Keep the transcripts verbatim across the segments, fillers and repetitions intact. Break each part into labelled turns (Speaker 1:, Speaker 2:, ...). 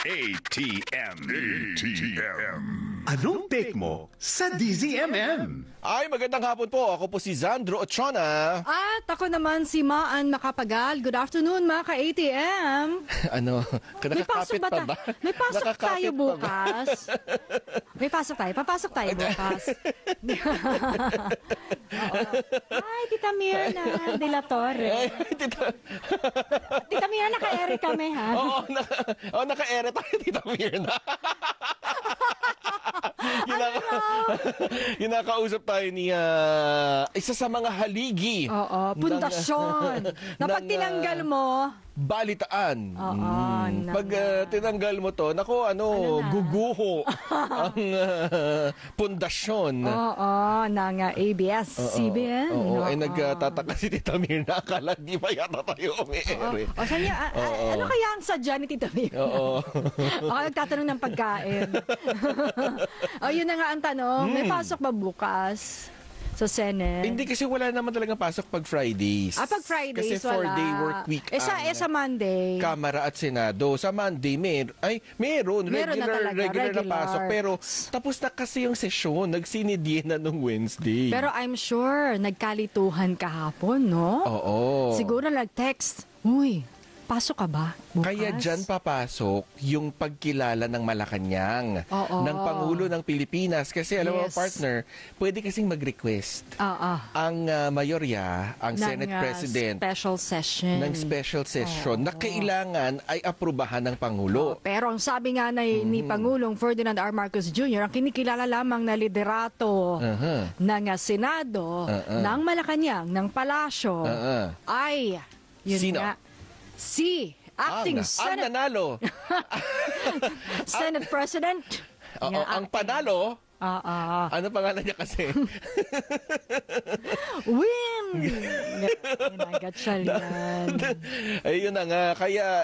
Speaker 1: A T M. A T M.
Speaker 2: Anong take mo sa D Z M M?
Speaker 3: Ay, magandang hapon po. Ako po si Zandro Ochona.
Speaker 4: At ako naman si Maan Makapagal. Good afternoon mga ka-A T M.
Speaker 3: Ano?
Speaker 4: May pasok
Speaker 3: Nakakapit
Speaker 4: ba,
Speaker 3: pa
Speaker 4: ta-
Speaker 3: ba?
Speaker 4: May pasok
Speaker 3: Nakakapit
Speaker 4: tayo
Speaker 3: pa ba?
Speaker 4: bukas. May pasok tayo. Papasok tayo bukas. Oo. Ay, Tita Mirna de la Torre.
Speaker 3: Ay, tita.
Speaker 4: Tita Mirna, naka-ere kami ha.
Speaker 3: Oo, naka, oh, naka-ere tayo, Tita Mirna. Yung, naka, yung nakausap tayo ni ah, isa sa mga haligi.
Speaker 4: Oo, pundasyon.
Speaker 3: ng,
Speaker 4: Na pag
Speaker 3: ng,
Speaker 4: tinanggal
Speaker 3: ah,
Speaker 4: mo,
Speaker 3: Balitaan.
Speaker 4: Oo,
Speaker 3: Mm.
Speaker 4: na-
Speaker 3: Pag ah, tinanggal mo to, nako ano,
Speaker 4: Ano na?
Speaker 3: guguho ang ah, pundasyon.
Speaker 4: oo, ng uh, A B S C B N.
Speaker 3: Oo, ay
Speaker 4: Oo.
Speaker 3: nagtataka si Tita Mirna. Akala di ba yata tayo umiere?
Speaker 4: O, saan niya, a- a-
Speaker 3: Oo.
Speaker 4: ano kaya ang sadya ni Tita Mirna?
Speaker 3: Oo.
Speaker 4: Ako nagtatanong ng pagkain. O, yun na nga ang tanong. May pasok ba bukas sa Senate?
Speaker 3: Hindi kasi wala naman talagang pasok pag Fridays.
Speaker 4: Ah, pag Fridays,
Speaker 3: Kasi four-day
Speaker 4: wala.
Speaker 3: work week
Speaker 4: Eh, sa,
Speaker 3: ang
Speaker 4: eh, sa Monday.
Speaker 3: Kamara at Senado. Sa Monday, mer ay, meron.
Speaker 4: Meron na
Speaker 3: regular,
Speaker 4: talaga,
Speaker 3: regular, na
Speaker 4: regular.
Speaker 3: pasok. Pero tapos na kasi yung sesyon. Nagsinidye na nung Wednesday.
Speaker 4: Pero I'm sure, nagkalituhan kahapon, no?
Speaker 3: Oo.
Speaker 4: Siguro nag-text, uy, pasok ka ba bukas?
Speaker 3: Kaya dyan papasok yung pagkilala ng Malacanang,
Speaker 4: Oo.
Speaker 3: ng Pangulo ng Pilipinas. Kasi alam mo,
Speaker 4: Yes.
Speaker 3: partner, pwede kasing mag-request.
Speaker 4: Oo.
Speaker 3: Ang ah, mayorya, ang
Speaker 4: Ng,
Speaker 3: Senate
Speaker 4: uh,
Speaker 3: President,
Speaker 4: special session.
Speaker 3: ng special session na kailangan ay aprubahan ng
Speaker 4: Oh,
Speaker 3: Pangulo.
Speaker 4: pero ang sabi nga na, ni
Speaker 3: Mm-hmm.
Speaker 4: Pangulong Ferdinand R. Marcos Junior, ang kinikilala lamang na liderato
Speaker 3: Aha.
Speaker 4: ng uh, Senado,
Speaker 3: Uh-uh.
Speaker 4: ng Malacanang, ng Palasyo,
Speaker 3: Uh-uh.
Speaker 4: ay, yun
Speaker 3: Sino?
Speaker 4: nga, si
Speaker 3: ang,
Speaker 4: Acting
Speaker 3: ang
Speaker 4: Senate,
Speaker 3: nanalo.
Speaker 4: Senate President.
Speaker 3: Oo,
Speaker 4: Nga,
Speaker 3: ang
Speaker 4: acting.
Speaker 3: panalo,
Speaker 4: Ah, ah.
Speaker 3: ano pangalan niya kasi?
Speaker 4: Win! Ginagat siya yan.
Speaker 3: Ayun na nga. Kaya,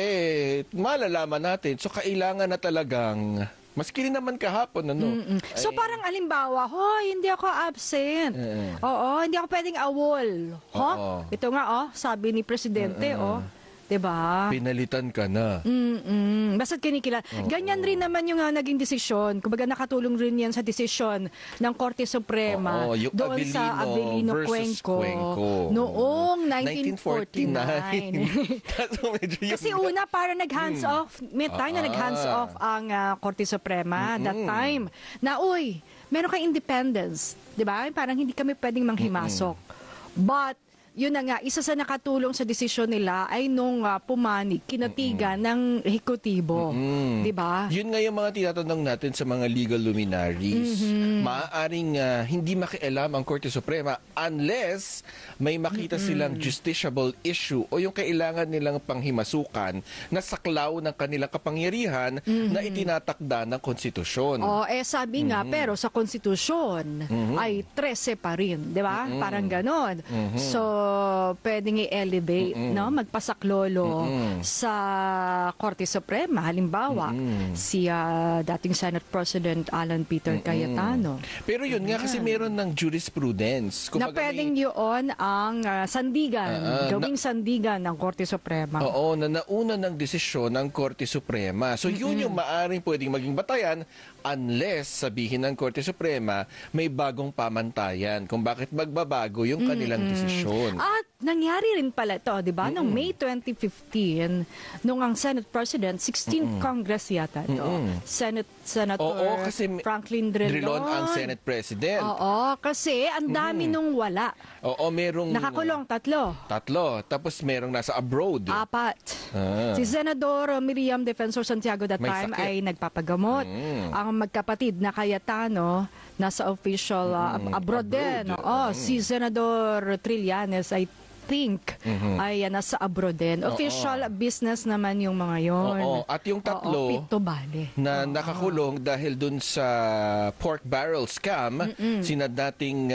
Speaker 3: eh, malalaman natin. So, kailangan na talagang, maski rin naman kahapon, ano?
Speaker 4: So
Speaker 3: Ay,
Speaker 4: parang alimbawa, hoy, hindi ako absent.
Speaker 3: Eh.
Speaker 4: Oo, hindi ako pwedeng awol. Ho?
Speaker 3: Oo.
Speaker 4: Ito nga, oh, sabi ni Presidente, oh. Diba?
Speaker 3: pinalitan ka na.
Speaker 4: Mm-mm. Basta't kinikilala. Ganyan rin naman yung uh, naging desisyon. Kumbaga nakatulong rin yan sa desisyon ng Korte Suprema
Speaker 3: Oo, yung
Speaker 4: doon
Speaker 3: Avellino
Speaker 4: sa Avellino
Speaker 3: versus
Speaker 4: Cuenco,
Speaker 3: Cuenco.
Speaker 4: noong nineteen forty-nine.
Speaker 3: Kaso medyo yung-
Speaker 4: Kasi una, para nag-hands off, may time na
Speaker 3: Ah.
Speaker 4: nag-hands off ang uh, Korte Suprema that time. Na, uy, meron kang independence. Di ba? Parang hindi kami pwedeng manghimasok. But, yun na nga, isa sa nakatulong sa desisyon nila ay nung uh, pumanig, kinatigan ng ehekutibo.
Speaker 3: Mm.
Speaker 4: Di ba?
Speaker 3: Yun nga yung mga tinatanong natin sa mga legal luminaries.
Speaker 4: Mm-hmm.
Speaker 3: Maaaring ah, hindi makialam ang Korte Suprema unless may makita
Speaker 4: Mm-hmm.
Speaker 3: silang justiciable issue o yung kailangan nilang panghimasukan na saklaw ng kanilang kapangyarihan na itinatakda ng konstitusyon.
Speaker 4: O, eh sabi nga,
Speaker 3: Mm-hmm.
Speaker 4: pero sa konstitusyon ay trese pa rin, di ba?
Speaker 3: Mm-hmm.
Speaker 4: Parang ganon. So, pwedeng i-elevate, no? Magpasaklolo sa Korte Suprema. Halimbawa, si ah, dating Senate President Alan Peter Cayetano.
Speaker 3: Pero yun nga kasi meron ng jurisprudence.
Speaker 4: Na
Speaker 3: Kumbaga,
Speaker 4: pwedeng
Speaker 3: may-
Speaker 4: yun ang ah, sandigan,
Speaker 3: Ah, ah,
Speaker 4: gawing sandigan ng Korte Suprema.
Speaker 3: Oo, na nauna ng desisyon ng Korte Suprema. So yun yung maaring pwedeng maging batayan unless sabihin ng Korte Suprema may bagong pamantayan kung bakit magbabago yung kanilang desisyon.
Speaker 4: At nangyari rin pala ito, di ba? Noong May twenty fifteen, nung ang Senate President, sixteenth Congress yata ito, Senate Senator
Speaker 3: Oo, kasi
Speaker 4: Franklin Drilon.
Speaker 3: Drilon ang Senate President.
Speaker 4: Oo, kasi ang dami nung wala.
Speaker 3: Oo, merong
Speaker 4: Nakakulong tatlo.
Speaker 3: tatlo. Tapos merong nasa abroad.
Speaker 4: Apat.
Speaker 3: Ah.
Speaker 4: Si Senador Miriam Defensor Santiago that
Speaker 3: May
Speaker 4: time
Speaker 3: sakit.
Speaker 4: ay nagpapagamot. Ang magkapatid na Cayetano nasa official uh, ab- abroad,
Speaker 3: abroad.
Speaker 4: din. Oo, si Senador Trillanes ay think ay uh, nasa abroad din. Official business naman yung mga yon.
Speaker 3: Oo, at yung tatlo
Speaker 4: Oo, Pito Bale.
Speaker 3: na nakakulong dahil dun sa pork barrel scam, sina dating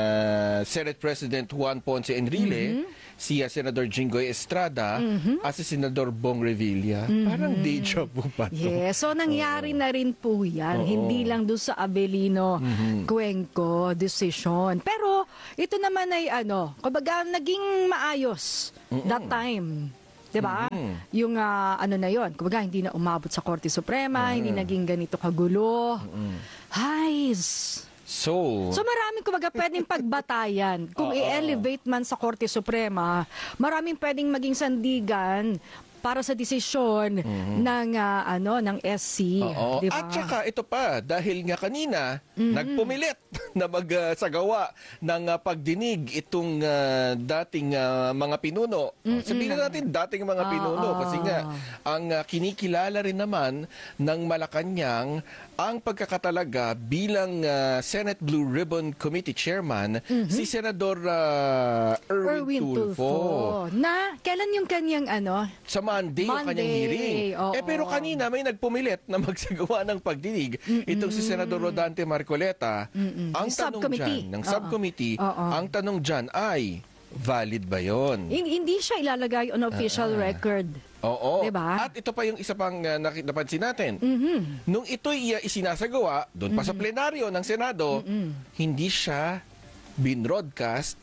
Speaker 3: ah, Senate President Juan Ponce Enrile, si uh, Senador Jinggoy Estrada, at si Senador Bong Revilla. Parang deja vu pa to.
Speaker 4: Yes, so nangyari na rin po yan. Hindi lang doon sa Avellino Cuenco decision. Pero ito naman ay ano, kumbaga naging maayos that time. 'di ba? Yung ah, ano na 'yon, kumbaga hindi na umabot sa Korte Suprema, hindi naging ganito kagulo. Hay.
Speaker 3: So,
Speaker 4: So maraming kumbaga pwedeng pagbatayan. Kung i-elevate man sa Korte Suprema, maraming pwedeng maging sandigan para sa desisyon ng ah, ano ng S C,
Speaker 3: oo.
Speaker 4: di ba?
Speaker 3: At saka ito pa, dahil nga kanina, nagpumilit na magsagawa ng ah, pagdinig itong ah, dating ah, mga pinuno. Sabihin na natin dating mga pinuno kasi nga ang ah, kinikilala rin naman ng Malacanang ang pagkakatalaga bilang ah, Senate Blue Ribbon Committee Chairman si Senador ah, Erwin,
Speaker 4: Erwin
Speaker 3: Tulfo.
Speaker 4: Tulfo. Na, kailan yung kanyang ano?
Speaker 3: Sa Monday, yung
Speaker 4: Monday,
Speaker 3: kanyang hearing.
Speaker 4: oo.
Speaker 3: Eh pero kanina may nagpumilit na magsagawa ng pagdinig. Itong si Senador Rodante Marcoleta. Ang
Speaker 4: Yung
Speaker 3: tanong
Speaker 4: subcommittee.
Speaker 3: dyan, ng
Speaker 4: Oo.
Speaker 3: subcommittee,
Speaker 4: Oo.
Speaker 3: ang tanong dyan ay, valid ba yon?
Speaker 4: Hin- Hindi siya ilalagay on official record.
Speaker 3: Oo.
Speaker 4: Diba?
Speaker 3: At ito pa yung isa pang uh, nakit- napansin natin. Nung ito'y uh, isinasagawa, doon pa sa plenaryo ng Senado, hindi siya binroadcast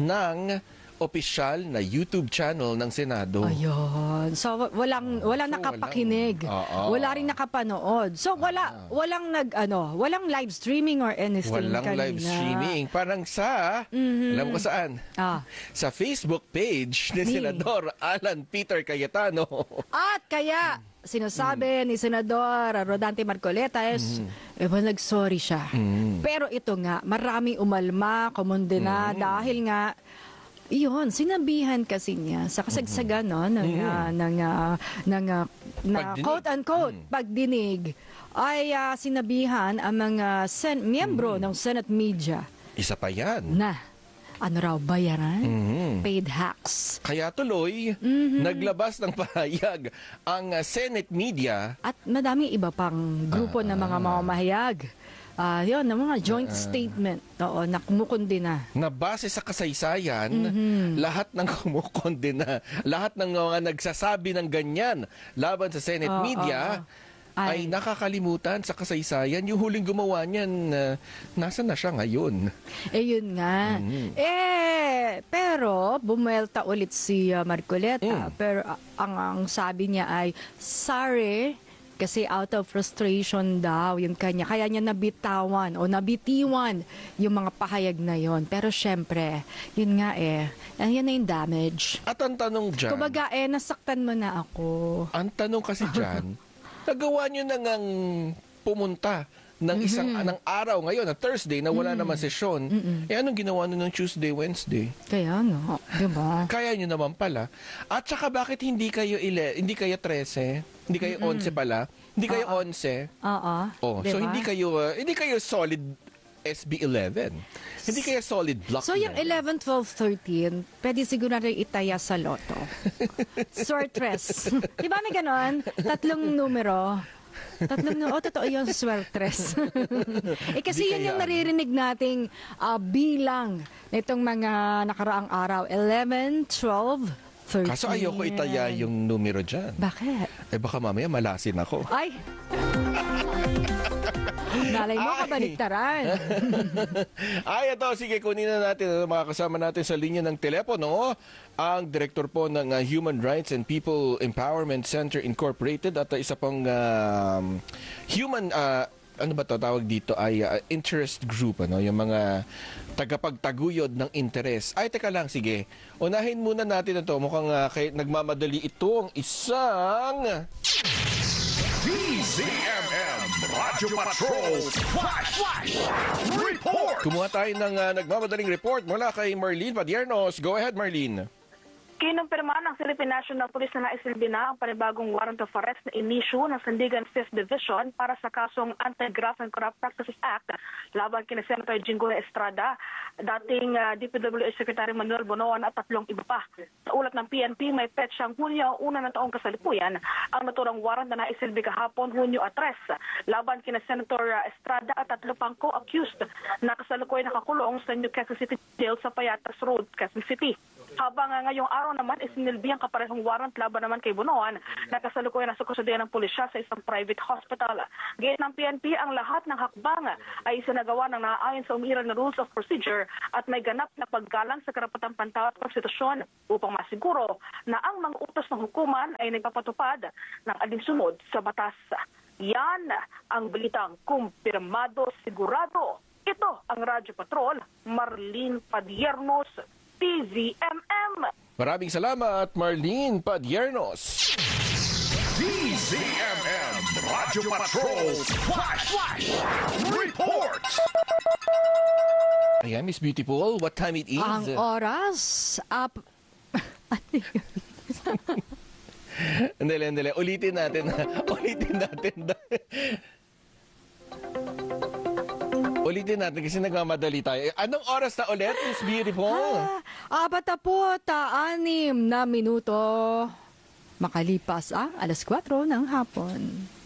Speaker 3: ng opisyal na YouTube channel ng Senado.
Speaker 4: Ayun. So wa- walang walang
Speaker 3: So,
Speaker 4: nakapakinig.
Speaker 3: walang- Oo.
Speaker 4: Wala rin nakapanood. So wala walang nag ano, walang live streaming or anything
Speaker 3: Walang
Speaker 4: kanina.
Speaker 3: live streaming. Parang sa, alam ko saan?
Speaker 4: Ah.
Speaker 3: Sa Facebook page ni
Speaker 4: Ni.
Speaker 3: Senador Alan Peter Cayetano.
Speaker 4: At kaya sinasabi ni Senador Rodante Marcoleta is, eh, well, nag-sorry siya. Pero ito nga, maraming umalma, kumundena, dahil nga, iyon, sinabihan kasi niya sa kasagsagan no, ng, ah, ng, ah, ng ah, na
Speaker 3: Pagdinig.
Speaker 4: quote-unquote pagdinig ay ah, sinabihan ang mga sen- miyembro ng Senate media
Speaker 3: Isa pa yan.
Speaker 4: na ano raw, bayaran?
Speaker 3: Mhm.
Speaker 4: Paid hacks.
Speaker 3: Kaya tuloy, naglabas ng pahayag ang uh, Senate media.
Speaker 4: At madaming iba pang grupo ng mga mamamahayag. Ah, yun, ng mga joint statement. Oo, na kumukundina.
Speaker 3: Na base sa kasaysayan, lahat ng kumukondena, lahat ng mga nagsasabi ng ganyan laban sa Senate
Speaker 4: Oo,
Speaker 3: media
Speaker 4: oo.
Speaker 3: ay,
Speaker 4: Ay.
Speaker 3: nakakalimutan sa kasaysayan. Yung huling gumawa niyan, uh, nasa na siya ngayon?
Speaker 4: Eh, yun nga. Eh, pero, bumuelta ulit si uh, Marcoleta. Pero uh, ang, ang sabi niya ay, sorry, kasi out of frustration daw yung kanya. Kaya niya nabitawan o nabitiwan yung mga pahayag na yon. Pero syempre, yun nga eh, yan na yung damage.
Speaker 3: At ang tanong dyan,
Speaker 4: Kumbaga eh, nasaktan mo na ako.
Speaker 3: ang tanong kasi dyan, nagawa nyo na ngang pumunta ng isang ng araw ngayon, na Thursday, na wala naman sesyon. Eh anong ginawa nyo ng Tuesday, Wednesday?
Speaker 4: Kaya nga, di ba?
Speaker 3: Kaya nyo naman pala. At saka bakit hindi kayo ile, hindi kayo trese, hindi kayo onse pala, hindi kayo onse.
Speaker 4: Oo.
Speaker 3: Oh,
Speaker 4: di
Speaker 3: so
Speaker 4: ba?
Speaker 3: hindi kayo uh, hindi kayo solid S B eleven. Hindi kayo solid block.
Speaker 4: So yung eleven, twelve, thirteen, pwede siguro rin itaya sa loto. Swertres. Di ba may ganon? Tatlong numero. Tatlong numero. Oh, totoo yun, swertres. eh kasi
Speaker 3: Di
Speaker 4: yun yung
Speaker 3: kaya,
Speaker 4: naririnig nating ah, bilang nitong mga nakaraang araw. eleven, twelve, thirteen.
Speaker 3: Kaso ayoko itaya yung numero dyan.
Speaker 4: Bakit?
Speaker 3: Eh baka mamaya malasin ako.
Speaker 4: Ay! Nalay mo,
Speaker 3: Ay.
Speaker 4: kabaliktaran.
Speaker 3: Ay, ito, sige, kunin na natin. Ano, makakasama natin sa linya ng telepono ang director po ng uh, Human Rights and People Empowerment Center Incorporated at uh, isa pong um, human, uh, ano ba to tawag dito, ay uh, interest group, ano, yung mga tagapagtaguyod ng interes. Ay, teka lang, sige. Unahin muna natin ito. Mukhang uh, kay, nagmamadali itong isang...
Speaker 1: D Z M M Radio Patrol Flash Flash Report.
Speaker 3: Kumuha tayo ng uh, nagmamadaling report mula kay Marlene Padiernos. Go ahead, Marlene.
Speaker 5: Kinumpirma ng Philippine National Police na naisilbi na ang panibagong warrant of arrest na inisyu ng Sandigan fifth Division para sa kasong Anti-Graft and Corrupt Practices Act laban kina Senator Jinggoy Estrada, dating uh, D P W H Secretary Manuel Bonoan at tatlong iba pa. Sa ulat ng P N P, may petsang Hunyo una ng taong kasalukuyan ang naturang warrant na naisilbi kahapon Hunyo at tres laban kina Senator uh, Estrada at tatlo pang co-accused na kasalukuyan nakakulong sa New Quezon City Jail sa Payatas Road, Quezon City. Habang uh, ngayong araw naman isinilbi ang kaparehong warrant laban naman kay Bunoan na kasalukuyan nasa kustudiya ng pulisya sa isang private hospital. Gayet ng P N P ang lahat ng hakbang ay isinagawa ng naaayon sa umiral na rules of procedure at may ganap na paggalang sa karapatang pantaw at konstitusyon upang masiguro na ang mga utos ng hukuman ay nagpapatupad ng alinsunod sa batas. Yan ang balitang kumpirmado sigurado. Ito ang Radyo Patrol, Marlene Padiernos, T Z M M.
Speaker 3: Maraming salamat, Marlene Padiernos.
Speaker 1: D Z M M Radyo Patrol Flash Flash Report.
Speaker 3: Ayan, Miss Beautiful, what time it is?
Speaker 4: Ang oras, up...
Speaker 3: Andali, andali. Ulitin natin. Ulitin natin. Ulitin natin kasi nagmamadali tayo. Anong oras na ulit, Miss Beautiful?
Speaker 4: Ah, apat na po, ta, anim na minuto. Makalipas ang alas kwatro ng hapon.